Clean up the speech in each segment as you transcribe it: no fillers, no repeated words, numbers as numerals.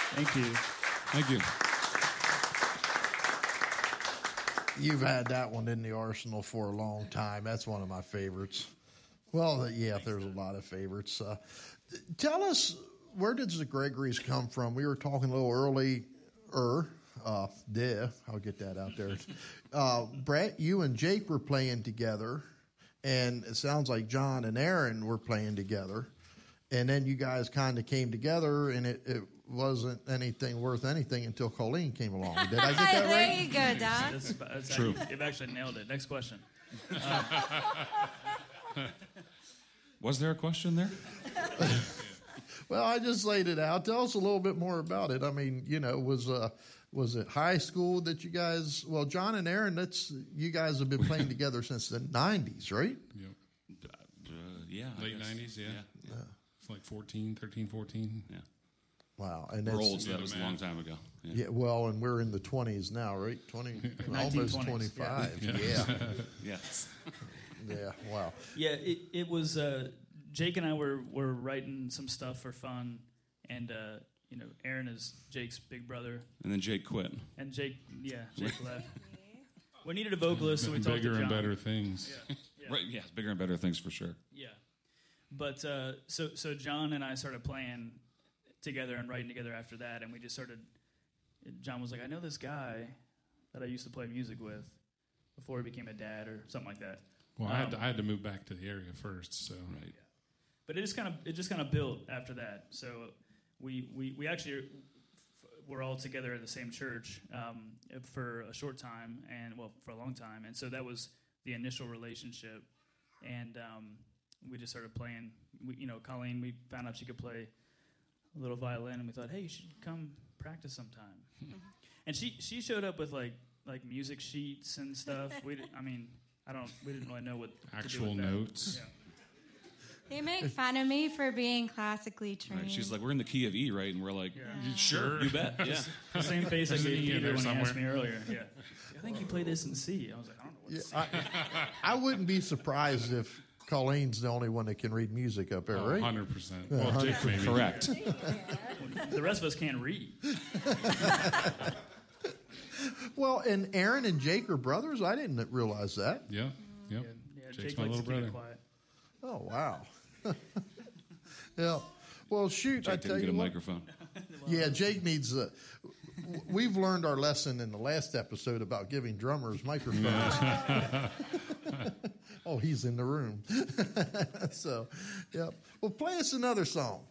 Thank you. Thank you. You've had that one in the arsenal for a long time. That's one of my favorites. Well, yeah, there's a lot of favorites. Tell us, where did the Gregories come from? We were talking a little earlier. I'll get that out there. Brett, you and Jake were playing together, and it sounds like John and Aaron were playing together. And then you guys kind of came together, and it wasn't anything worth anything until Colleen came along. Did I get that There right? you go, Doc. That's True. You've actually nailed it. Next question. Was there a question there? Well, I just laid it out. Tell us a little bit more about it. I mean, was it high school that you guys? Well, John and Aaron, you guys have been playing together since the '90s, right? Yep. Yeah. Late 90s, yeah. It's like 13, 14. Yeah. Wow, and We're that's old, so that was a long time ago. yeah. Well, and we're in the 20s now, right? 20, almost 1920s, 25. yeah. Yeah, Yes. yeah. Wow. Yeah, it was Jake and I were writing some stuff for fun, and Aaron is Jake's big brother, And then Jake quit. and Jake left. We needed a vocalist, so we talked to Bigger John. and better things. Yeah. Right, yeah, bigger and better things for sure. Yeah, but so John and I started playing together and writing together after that, and we just started. John was like, "I know this guy that I used to play music with before he became a dad or something like that." Well, I had to move back to the area first, so Right. But it just kind of built after that. So we actually were all together at the same church for a short time, and for a long time, and so that was the initial relationship, and we just started playing. Colleen, we found out she could play a little violin, and we thought, hey, you should come practice sometime. And she showed up with like music sheets and stuff. We didn't really know what actual to do with that. notes. Yeah. They make fun of me for being classically trained. Right. She's like, we're in the key of E, right? And we're like, Sure. you bet. Yeah. The same face I There's an gave E in Peter there when he asked me somewhere. earlier. Yeah. I think you play this in C. I was like, I don't know what C. I wouldn't be surprised if Colleen's the only one that can read music up there, right? 100%. Well, Jake maybe. Correct. The rest of us can't read. Well, and Aaron and Jake are brothers. I didn't realize that. Yep. Yeah, Jake's Jake my likes little to keep it brother. quiet. Oh wow. Yeah. Well, shoot, I Jake tell didn't get you a what. microphone. Yeah, Jake needs. We've learned our lesson in the last episode about giving drummers microphones. Oh, he's in the room. So, yep. Well, play us another song.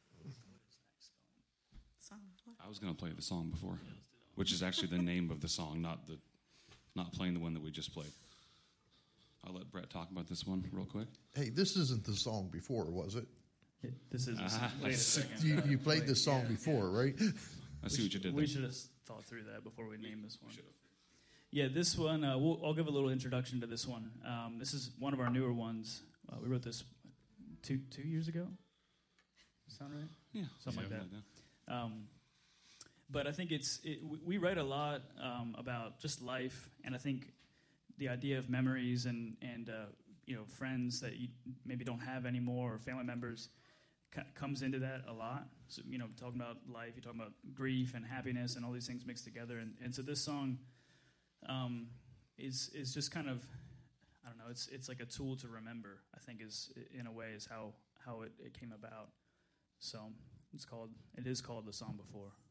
I was going to play the song before, which is actually the name of the song, not playing the one that we just played. I'll let Brett talk about this one real quick. Hey, this isn't the song before, was it? This is. Wait a second. You played this song before, right? I see what you did We there. should have thought through that before we named this one. Yeah, this one, I'll give a little introduction to this one. This is one of our newer ones. We wrote this 2 years ago. Sound right? Yeah. Something like that. But I think we write a lot about just life, and I think the idea of memories and friends that you maybe don't have anymore, or family members, comes into that a lot. So talking about life, you're talking about grief and happiness and all these things mixed together, and so this song is just kind of, I don't know, it's like a tool to remember. I think is in a way is how it came about. So it is called The Song Before.